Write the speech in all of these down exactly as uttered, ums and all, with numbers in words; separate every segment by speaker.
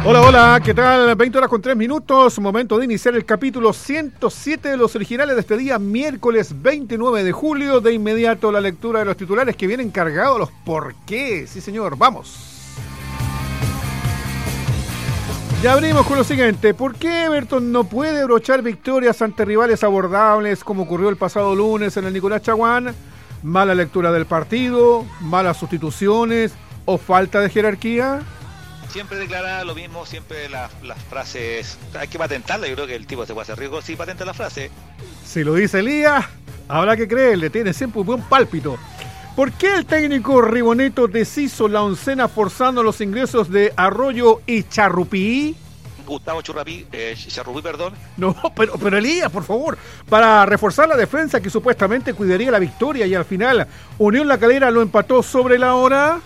Speaker 1: Hola, hola, ¿qué tal? veinte horas con tres minutos, momento de iniciar el capítulo ciento siete de los originales de este día, miércoles veintinueve de julio. De inmediato la lectura de los titulares que vienen cargados los por qué. Sí, señor, vamos. Ya abrimos con lo siguiente. ¿Por qué Everton no puede brochar victorias ante rivales abordables como ocurrió el pasado lunes en el Nicolás Chaguán? ¿Mala lectura del partido? ¿Malas sustituciones? ¿O falta de jerarquía?
Speaker 2: Siempre declara lo mismo, siempre las, las frases, hay que patentarla. Yo creo que el tipo se puede hacer rico si patenta la frase.
Speaker 1: Si lo dice Elías, habrá que creerle, tiene siempre un buen pálpito. ¿Por qué el técnico Ribonetto deshizo la oncena forzando los ingresos de Arroyo y Charrupí?
Speaker 2: Gustavo Churrapí, eh, Charrupí, perdón.
Speaker 1: No, pero, pero Elías, por favor, para reforzar la defensa que supuestamente cuidaría la victoria y al final Unión La Calera lo empató sobre la hora.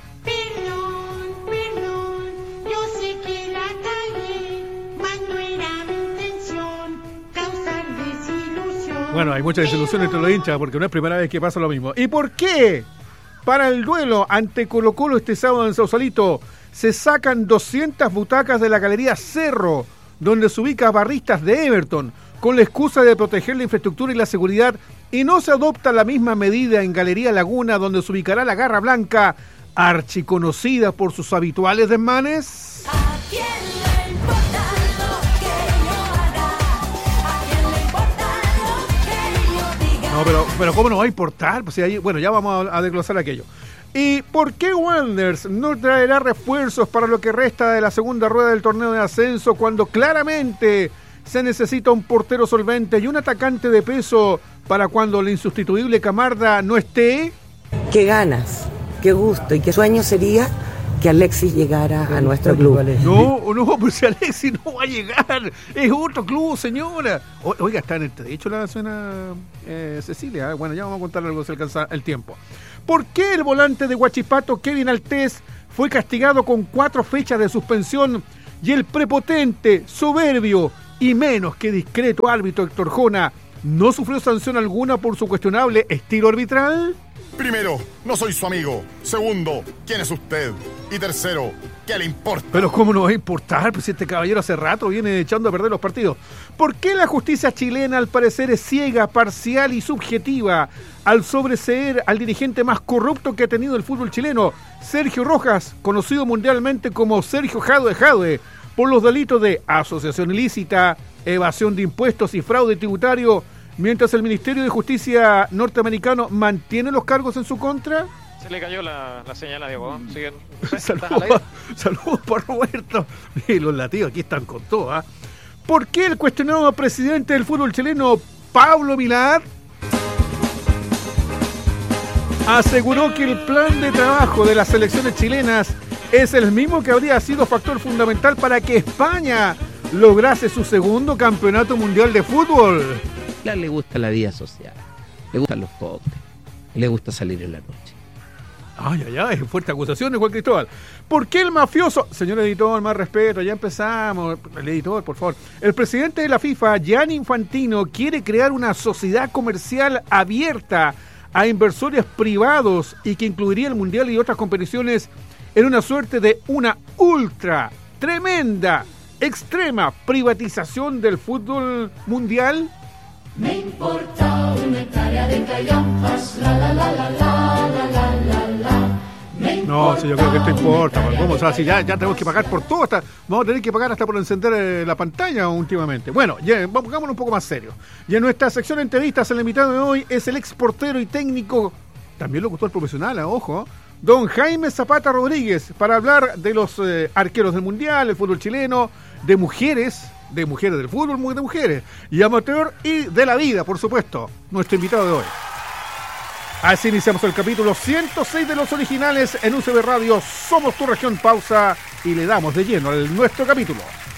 Speaker 1: Bueno, hay mucha desilusión entre los hinchas porque no es primera vez que pasa lo mismo. ¿Y por qué? Para el duelo ante Colo Colo este sábado en Sausalito se sacan doscientas butacas de la Galería Cerro, donde se ubica barristas de Everton, con la excusa de proteger la infraestructura y la seguridad, y no se adopta la misma medida en Galería Laguna, donde se ubicará la Garra Blanca, archiconocida por sus habituales desmanes. No, pero, pero ¿cómo nos va a importar? Pues si ahí, bueno, ya vamos a, a desglosar aquello. ¿Y por qué Wanderers no traerá refuerzos para lo que resta de la segunda rueda del torneo de ascenso cuando claramente se necesita un portero solvente y un atacante de peso para cuando el insustituible Camarda no esté?
Speaker 3: Qué ganas, qué gusto y qué sueño sería que Alexis llegara a nuestro club.
Speaker 1: No, no, pues si Alexis no va a llegar, es otro club, señora. O, oiga, está en el derecho la señora eh, Cecilia. Bueno, ya vamos a contar algo si alcanza el tiempo. ¿Por qué el volante de Huachipato, Kevin Altés, fue castigado con cuatro fechas de suspensión y el prepotente, soberbio y menos que discreto árbitro Héctor Jona no sufrió sanción alguna por su cuestionable estilo arbitral?
Speaker 4: Primero, no soy su amigo. Segundo, ¿quién es usted? Y tercero, ¿qué le importa?
Speaker 1: Pero ¿cómo no va a importar? Pues este caballero hace rato viene echando a perder los partidos. ¿Por qué la justicia chilena al parecer es ciega, parcial y subjetiva al sobreseer al dirigente más corrupto que ha tenido el fútbol chileno, Sergio Rojas, conocido mundialmente como Sergio Jadwe Jadwe, por los delitos de asociación ilícita, evasión de impuestos y fraude tributario, mientras el Ministerio de Justicia norteamericano mantiene los cargos en su contra?
Speaker 5: Se le cayó la, la señal a Diego. ¿eh?
Speaker 1: Saludos saludos por Roberto. Y los latidos aquí están con todo. ¿eh? ¿Por qué el cuestionado presidente del fútbol chileno, Pablo Milad, aseguró que el plan de trabajo de las selecciones chilenas es el mismo que habría sido factor fundamental para que España lograse su segundo campeonato mundial de fútbol?
Speaker 6: Le gusta la vida social, le gustan los cócteles, le gusta salir en la noche.
Speaker 1: Ay, ay, ay, fuerte acusación de Juan Cristóbal. ¿Por qué el mafioso? Señor editor, más respeto, ya empezamos. El editor, por favor. El presidente de la FIFA, Gianni Infantino, quiere crear una sociedad comercial abierta a inversores privados y que incluiría el Mundial y otras competiciones en una suerte de una ultra, tremenda, extrema privatización del fútbol mundial.
Speaker 7: Me importa una hectárea de callampas, la la la la la la la la la.
Speaker 1: No, sí, yo creo que esto importa. ¿Cómo? O sea, si ya, ya tenemos que pagar por todo, hasta, vamos a tener que pagar hasta por encender eh, la pantalla últimamente. Bueno, ya, pongámonos un poco más serio. Y en nuestra sección de entrevistas, el invitado de hoy es el ex portero y técnico, también locutor profesional, eh, ojo, don Jaime Zapata Rodríguez, para hablar de los eh, arqueros del Mundial, el fútbol chileno, de mujeres, de mujeres del fútbol, de mujeres, y amateur, y de la vida, por supuesto, nuestro invitado de hoy. Así iniciamos el capítulo ciento seis de los originales en U C B Radio. Somos tu región. Pausa y le damos de lleno a nuestro capítulo.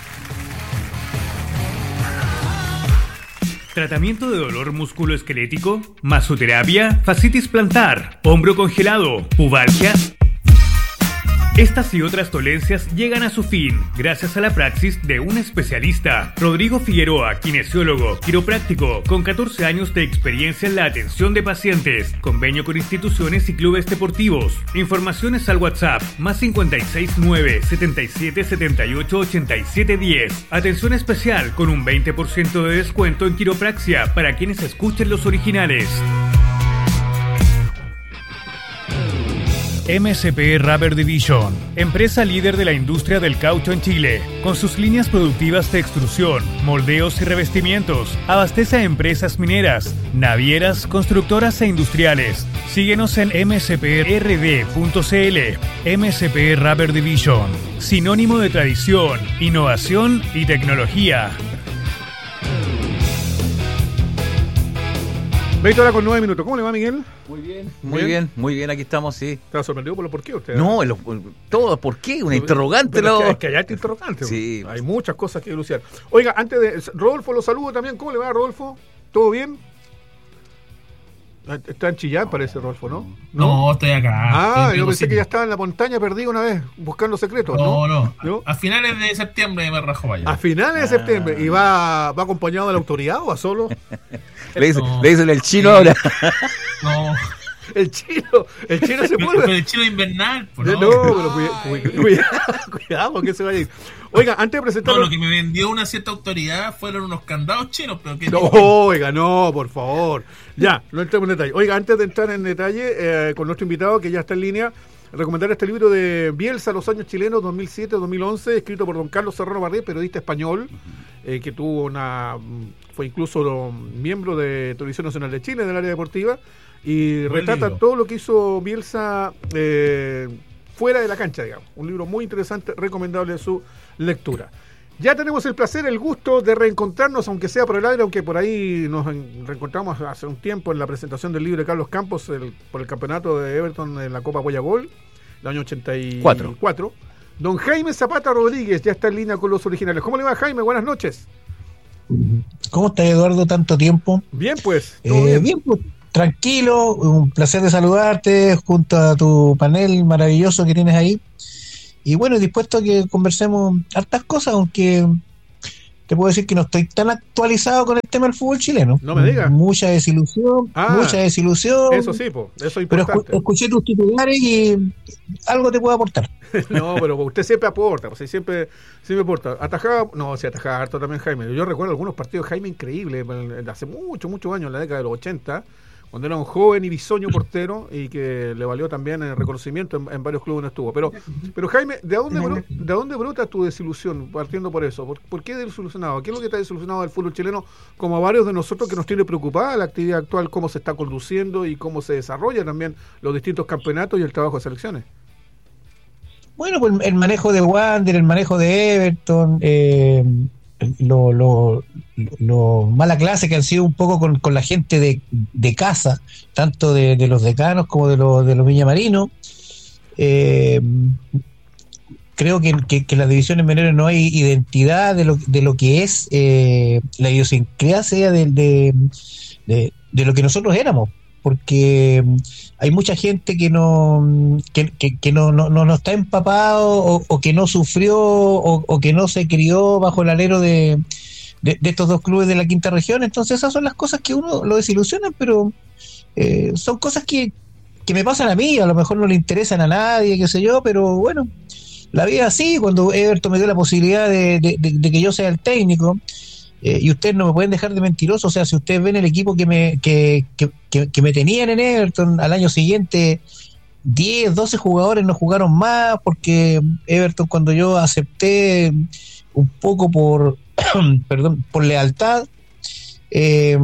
Speaker 8: Tratamiento de dolor musculoesquelético, masoterapia, fascitis plantar, hombro congelado, pubalgia. Estas y otras dolencias llegan a su fin gracias a la praxis de un especialista. Rodrigo Figueroa, kinesiólogo, quiropráctico, con catorce años de experiencia en la atención de pacientes. Convenio con instituciones y clubes deportivos. Informaciones al WhatsApp más cinco seis nueve, siete siete siete ocho, ocho siete uno cero. Atención especial con un veinte por ciento de descuento en quiropraxia para quienes escuchen los originales. M S P Rubber Division, empresa líder de la industria del caucho en Chile, con sus líneas productivas de extrusión, moldeos y revestimientos, abastece a empresas mineras, navieras, constructoras e industriales. Síguenos en m s p r d punto c l. M S P Rubber Division, sinónimo de tradición, innovación y tecnología.
Speaker 1: veinte horas con nueve minutos. ¿Cómo le va, Miguel?
Speaker 9: Muy bien, muy bien, bien, muy bien, aquí estamos, sí.
Speaker 1: ¿Estaba sorprendido por lo por qué usted?
Speaker 9: No, lo, todo, ¿por qué? Una interrogante.
Speaker 1: Pero
Speaker 9: lo...
Speaker 1: es, que, es que allá hay interrogante.
Speaker 9: Sí.
Speaker 1: Hay muchas cosas que elucidar. Oiga, antes de... Rodolfo lo saludo también. ¿Cómo le va, Rodolfo? ¿Todo bien? Está en Chillán, parece, Rodolfo, ¿no?
Speaker 10: No, no estoy acá.
Speaker 1: Ah, estoy yo pensé que ya estaba en la montaña perdido una vez, buscando secretos, ¿no?
Speaker 10: No, no. ¿No? A, a finales de septiembre me rajo para allá.
Speaker 1: A finales de septiembre. ¿Y va, va acompañado de la autoridad o va solo?
Speaker 9: Le dice, no, le dicen el chino sí. Ahora.
Speaker 10: No.
Speaker 1: El chino, el chino se pone.
Speaker 10: Pero el chino invernal,
Speaker 1: pues no. No, pero cuidado, cuidado, cuidado que se vaya a ir. Oiga, antes de presentar.
Speaker 10: No, lo que me vendió una cierta autoridad fueron unos candados chinos, pero que.
Speaker 1: No, oiga, no, por favor. Ya, no entremos en detalle. Oiga, antes de entrar en detalle eh, con nuestro invitado que ya está en línea, recomendar este libro de Bielsa, Los años chilenos dos mil siete a dos mil once, escrito por don Carlos Serrano Barré, periodista español, eh, que tuvo una. Fue incluso miembro de Televisión Nacional de Chile, del área deportiva. Y buen retrata libro. Todo lo que hizo Bielsa eh, fuera de la cancha, digamos. Un libro muy interesante, recomendable su lectura. Ya tenemos el placer, el gusto de reencontrarnos, aunque sea por el aire, aunque por ahí nos reencontramos hace un tiempo en la presentación del libro de Carlos Campos el, por el campeonato de Everton en la Copa Boyagol, el año ochenta y cuatro. Don Jaime Zapata Rodríguez ya está en línea con los originales. ¿Cómo le va, Jaime? Buenas noches.
Speaker 11: ¿Cómo está, Eduardo, tanto tiempo?
Speaker 1: Bien, pues.
Speaker 11: Eh, bien? bien, pues. Tranquilo, un placer de saludarte junto a tu panel maravilloso que tienes ahí. Y bueno, dispuesto a que conversemos hartas cosas, aunque te puedo decir que no estoy tan actualizado con el tema del fútbol chileno.
Speaker 1: No me digas.
Speaker 11: Mucha desilusión, ah, mucha desilusión.
Speaker 1: Eso sí, po, eso es
Speaker 11: pero
Speaker 1: importante.
Speaker 11: Pero escuché tus titulares y algo te puedo aportar.
Speaker 1: No, pero usted siempre aporta, pues siempre, siempre aporta. Atajaba, no, sí, atajaba harto también Jaime. Yo recuerdo algunos partidos de Jaime increíbles, hace muchos, muchos años, en la década de los ochenta, cuando era un joven y bisoño portero y que le valió también el reconocimiento en, en varios clubes donde estuvo. Pero, pero Jaime, ¿de dónde, bro, ¿de dónde brota tu desilusión? Partiendo por eso. ¿Por, ¿Por qué desilusionado? ¿Qué es lo que está desilusionado del fútbol chileno, como a varios de nosotros que nos tiene preocupada la actividad actual, cómo se está conduciendo y cómo se desarrolla también los distintos campeonatos y el trabajo de selecciones?
Speaker 11: Bueno, pues el manejo de Wander, el manejo de Everton, eh, lo, lo, lo mala clase que han sido un poco con, con la gente de, de casa, tanto de, de los decanos como de los, de los villamarinos. Eh, creo que, que, que en las divisiones menores no hay identidad de lo, de lo que es eh, la idiosincrasia de, de, de, de lo que nosotros éramos, porque hay mucha gente que no que, que, que no, no, no está empapado o, o que no sufrió o, o que no se crió bajo el alero de, de, de estos dos clubes de la quinta región. Entonces esas son las cosas que uno lo desilusionan, pero eh, son cosas que, que me pasan a mí, a lo mejor no le interesan a nadie, qué sé yo, pero bueno, la vida así. Cuando Everton me dio la posibilidad de, de, de, de que yo sea el técnico, Eh, y ustedes no me pueden dejar de mentiroso, o sea, si ustedes ven el equipo que me que, que, que, que me tenían en Everton, al año siguiente diez, doce jugadores no jugaron más, porque Everton, cuando yo acepté un poco por perdón, por lealtad, eh,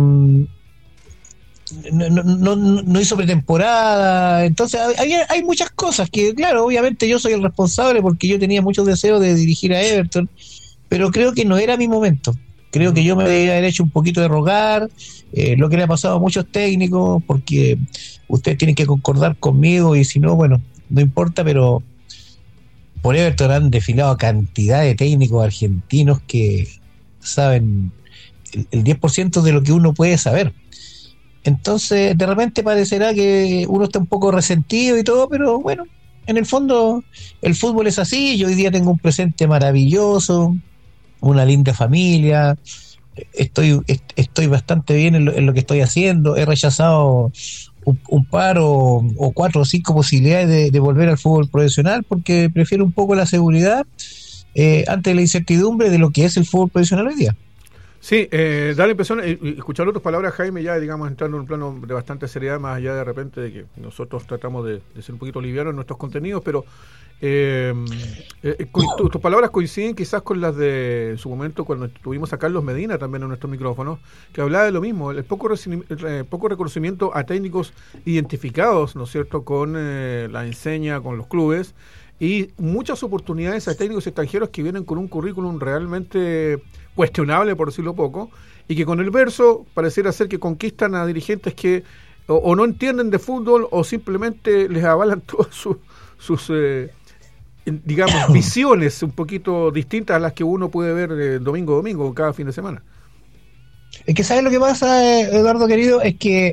Speaker 11: no, no, no hizo pretemporada. Entonces hay, hay muchas cosas que, claro, obviamente yo soy el responsable porque yo tenía muchos deseos de dirigir a Everton, pero creo que no era mi momento. Creo que yo me debería haber hecho un poquito de rogar, eh, lo que le ha pasado a muchos técnicos, porque ustedes tienen que concordar conmigo y si no, bueno, no importa, pero por Everton han desfilado cantidad de técnicos argentinos que saben el, el diez por ciento de lo que uno puede saber. Entonces, de repente parecerá que uno está un poco resentido y todo, pero bueno, en el fondo el fútbol es así. Yo hoy día tengo un presente maravilloso, una linda familia, estoy est- estoy bastante bien en lo, en lo que estoy haciendo. He rechazado un, un par o, o cuatro o cinco posibilidades de, de volver al fútbol profesional porque prefiero un poco la seguridad eh, ante la incertidumbre de lo que es el fútbol profesional hoy día.
Speaker 1: Sí, eh, da la impresión, eh, escuchar otras palabras, Jaime, ya digamos entrando en un plano de bastante seriedad, más allá de repente de que nosotros tratamos de, de ser un poquito livianos en nuestros contenidos, pero eh, eh, co- tu- tus palabras coinciden quizás con las de en su momento cuando tuvimos a Carlos Medina también en nuestros micrófonos, que hablaba de lo mismo, el poco, reci- el poco reconocimiento a técnicos identificados, ¿no es cierto?, con eh, la enseña, con los clubes, y muchas oportunidades a técnicos extranjeros que vienen con un currículum realmente cuestionable, por decirlo poco, y que con el verso pareciera ser que conquistan a dirigentes que o, o no entienden de fútbol o simplemente les avalan todas sus, sus eh, digamos, visiones un poquito distintas a las que uno puede ver eh, domingo a domingo, cada fin de semana.
Speaker 11: Es que ¿sabes lo que pasa, Eduardo querido? Es que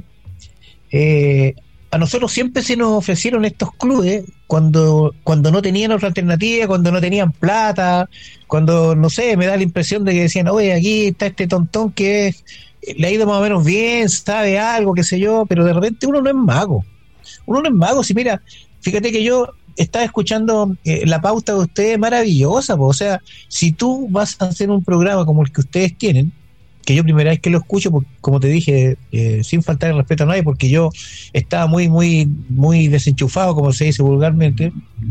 Speaker 11: eh, a nosotros siempre se nos ofrecieron estos clubes cuando cuando no tenían otra alternativa, cuando no tenían plata, cuando, no sé, me da la impresión de que decían, oye, aquí está este tontón que es, le ha ido más o menos bien, sabe algo, qué sé yo, pero de repente uno no es mago. Uno no es mago. Si mira, fíjate que yo estaba escuchando eh, la pauta de ustedes, maravillosa, po. O sea, si tú vas a hacer un programa como el que ustedes tienen, que yo primera vez que lo escucho, porque, como te dije, eh, sin faltar el respeto a nadie, porque yo estaba muy, muy, muy desenchufado, como se dice vulgarmente.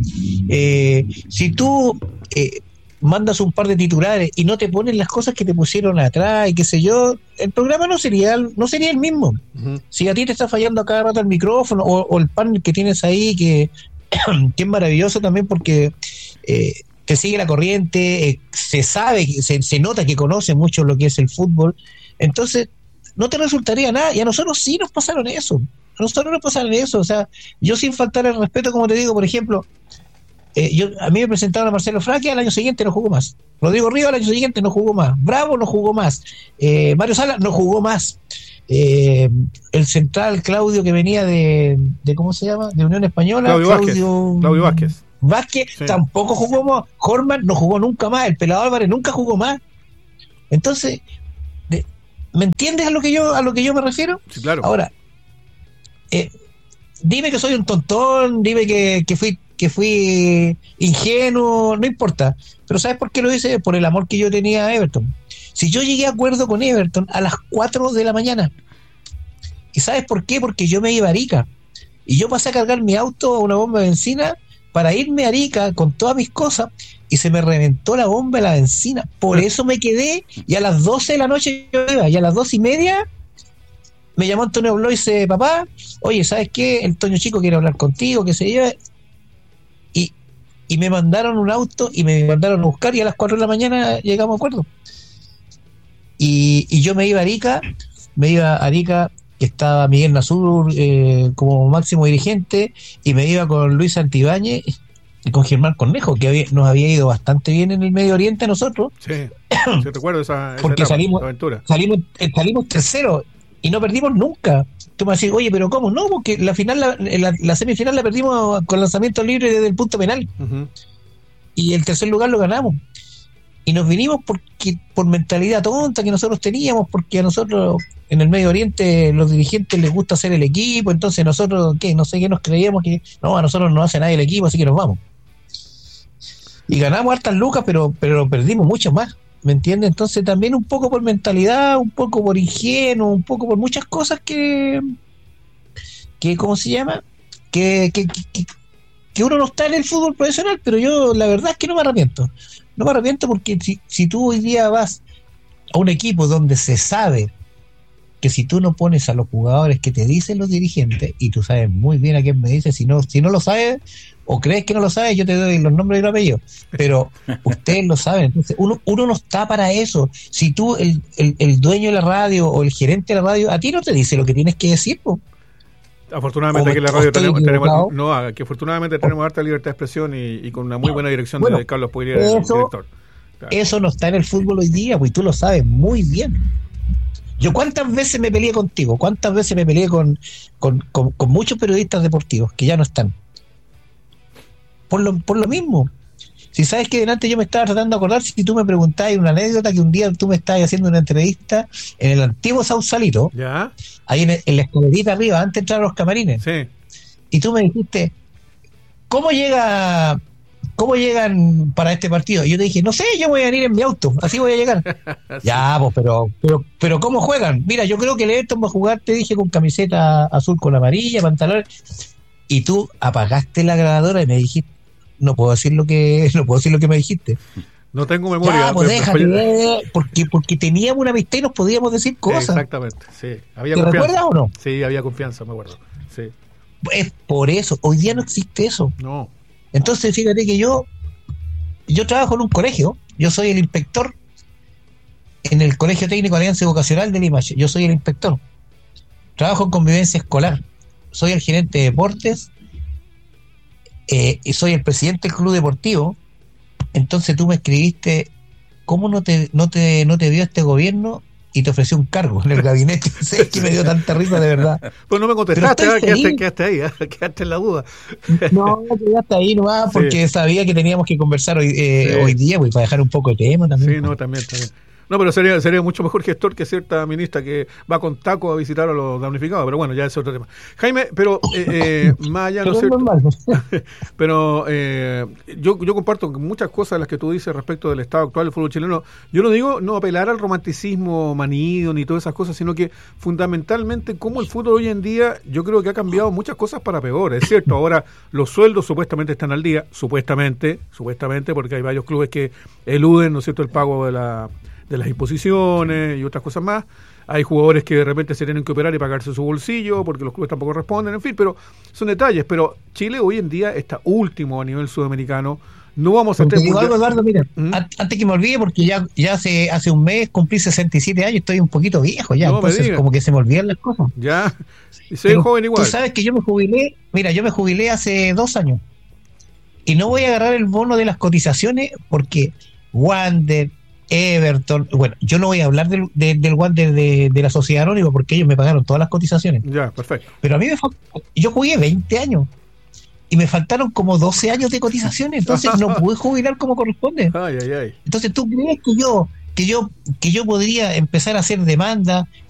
Speaker 11: Eh, si tú eh, mandas un par de titulares y no te ponen las cosas que te pusieron atrás y qué sé yo, el programa no sería, no sería el mismo. Uh-huh. Si a ti te está fallando a cada rato el micrófono o, o el panel que tienes ahí, que, que es maravilloso también porque eh, te sigue la corriente, eh, se sabe, se, se nota que conoce mucho lo que es el fútbol, entonces no te resultaría nada, y a nosotros sí nos pasaron eso, a nosotros nos pasaron eso, o sea, yo sin faltar el respeto, como te digo, por ejemplo, eh, yo a mí me presentaron a Marcelo Fraque, al año siguiente no jugó más, Rodrigo Ríos al año siguiente no jugó más, Bravo no jugó más, eh, Mario Sala no jugó más, eh, el central Claudio que venía de, de ¿cómo se llama? De Unión Española,
Speaker 1: Claudio,
Speaker 11: Claudio
Speaker 1: Vázquez, Claudio Vázquez.
Speaker 11: Vázquez sí. Tampoco jugó más. Horman no jugó nunca más. El Pelado Álvarez nunca jugó más. Entonces, de, ¿me entiendes a lo que yo a lo que yo me refiero?
Speaker 1: Sí, claro.
Speaker 11: Ahora, eh, dime que soy un tontón, dime que, que fui que fui ingenuo, no importa. Pero ¿sabes por qué lo hice? Por el amor que yo tenía a Everton. Si yo llegué a acuerdo con Everton a las cuatro de la mañana, ¿y sabes por qué? Porque yo me iba a Arica. Y yo pasé a cargar mi auto a una bomba de benzina para irme a Arica con todas mis cosas y se me reventó la bomba de la benzina. Por eso me quedé y a las doce de la noche yo iba y a las doce y media me llamó Antonio Blois y dice, papá, oye, ¿sabes qué? El Toño Chico quiere hablar contigo, qué sé yo. Y, y me mandaron un auto y me mandaron a buscar y a las cuatro de la mañana llegamos a acuerdo. Y, y yo me iba a Arica, me iba a Arica, que estaba Miguel Nasur eh, como máximo dirigente, y me iba con Luis Santibáñez y con Germán Cornejo, que había, nos había ido bastante bien en el Medio Oriente a nosotros.
Speaker 1: Sí, sí recuerdo esa, esa
Speaker 11: porque etapa, salimos,
Speaker 1: aventura. Salimos,
Speaker 11: salimos terceros y no perdimos nunca. Tú me decís, oye, pero ¿cómo? No, porque la final, la, la, la semifinal la perdimos con lanzamiento libre desde el punto penal. Uh-huh. Y el tercer lugar lo ganamos. Y nos vinimos porque por mentalidad tonta que nosotros teníamos, porque a nosotros en el Medio Oriente los dirigentes les gusta hacer el equipo, entonces nosotros, ¿qué? No sé qué nos creíamos que no, a nosotros no hace nadie el equipo, así que nos vamos. Y ganamos hartas lucas, pero pero perdimos muchas más, ¿me entiendes? Entonces también un poco por mentalidad, un poco por ingenuo, un poco por muchas cosas que, que ¿cómo se llama? Que, que, que, que uno no está en el fútbol profesional, pero yo la verdad es que no me arrepiento. No me arrepiento porque si, si tú hoy día vas a un equipo donde se sabe que si tú no pones a los jugadores que te dicen los dirigentes, y tú sabes muy bien a quién me dices, si no, si no lo sabes o crees que no lo sabes, yo te doy los nombres y los apellidos, pero ustedes lo saben. Entonces uno, uno no está para eso. Si tú, el, el, el dueño de la radio o el gerente de la radio, a ti no te dice lo que tienes que decir, pues.
Speaker 1: Afortunadamente aquí en la radio tenemos, tenemos no, que afortunadamente tenemos harta libertad de expresión y, y con una muy buena dirección bueno, de Carlos Pugliese, el director.
Speaker 11: Claro. Eso no está en el fútbol hoy día, pues tú lo sabes muy bien. Yo cuántas veces me peleé contigo, cuántas veces me peleé con, con, con, con muchos periodistas deportivos que ya no están. por lo, por lo mismo. Si sabes que delante yo me estaba tratando de acordar, si tú me preguntabas una anécdota que un día tú me estabas haciendo una entrevista en el antiguo Sausalito,
Speaker 1: ¿ya?
Speaker 11: Ahí en, en la escalerita arriba, antes de entrar a los camarines.
Speaker 1: Sí.
Speaker 11: Y tú me dijiste, ¿cómo llega, cómo llegan para este partido? Y yo te dije, no sé, yo voy a venir en mi auto, así voy a llegar. Sí. Ya, pues, pero, pero, pero ¿cómo juegan? Mira, yo creo que el Everton va a jugar, te dije, con camiseta azul con amarilla, pantalones. Y tú apagaste la grabadora y me dijiste, no puedo decir lo que, no puedo decir lo que me dijiste.
Speaker 1: No tengo memoria.
Speaker 11: Ya, pues déjate, porque, porque teníamos una amistad y nos podíamos decir cosas.
Speaker 1: Exactamente, sí. Había
Speaker 11: ¿Te
Speaker 1: confianza.
Speaker 11: recuerdas o no?
Speaker 1: Sí, había confianza, me acuerdo. Sí.
Speaker 11: Es por eso, hoy día no existe eso.
Speaker 1: No.
Speaker 11: Entonces, fíjate que yo, yo trabajo en un colegio, yo soy el inspector en el Colegio Técnico Alianza Vocacional de Limache, yo soy el inspector. Trabajo en convivencia escolar, soy el gerente de deportes eh, y soy el presidente del club deportivo. Entonces tú me escribiste, ¿cómo no te, no te, no te vio este gobierno y te ofreció un cargo en el gabinete? Es que me dio tanta risa, de verdad.
Speaker 1: Pues no me contestaste, ¿eh? quedaste, quedaste ahí, ¿eh? Quedaste en la duda.
Speaker 11: No, quedaste ahí nomás porque sí. Sabía que teníamos que conversar hoy, eh, sí. hoy día, pues, para dejar un poco de tema también.
Speaker 1: Sí, no, también, también. No, pero sería sería mucho mejor gestor que cierta ministra que va con taco a visitar a los damnificados, pero bueno, ya es otro tema. Jaime, pero eh, eh, más allá, ¿no es cierto? Pero eh, yo, yo comparto muchas cosas de las que tú dices respecto del estado actual del fútbol chileno. Yo no digo no apelar al romanticismo manido ni todas esas cosas, sino que fundamentalmente como el fútbol hoy en día, yo creo que ha cambiado muchas cosas para peor. Es cierto, ahora los sueldos supuestamente están al día, supuestamente, supuestamente, porque hay varios clubes que eluden, ¿no es cierto?, el pago de la de las imposiciones y otras cosas más. Hay jugadores que de repente se tienen que operar y pagarse su bolsillo porque los clubes tampoco responden, en fin, pero son detalles. Pero Chile hoy en día está último a nivel sudamericano. No vamos a tener...
Speaker 11: Algo, Eduardo, mira, ¿Mm? antes que me olvide, porque ya, ya hace, hace un mes cumplí sesenta y siete años, estoy un poquito viejo ya, no, entonces como que se me olvidan las cosas.
Speaker 1: Ya, y soy joven igual.
Speaker 11: Tú sabes que yo me jubilé, mira, yo me jubilé hace dos años y no voy a agarrar el bono de las cotizaciones porque Wander, Everton, bueno, yo no voy a hablar del, del, del Wander de, de la Sociedad Anónima porque ellos me pagaron todas las cotizaciones.
Speaker 1: Ya, perfecto.
Speaker 11: Pero a mí me faltó, yo jugué veinte años y me faltaron como doce años de cotizaciones, entonces no pude jubilar como corresponde.
Speaker 1: Ay, ay, ay.
Speaker 11: Entonces, ¿tú crees que yo que yo que yo podría empezar a hacer demanda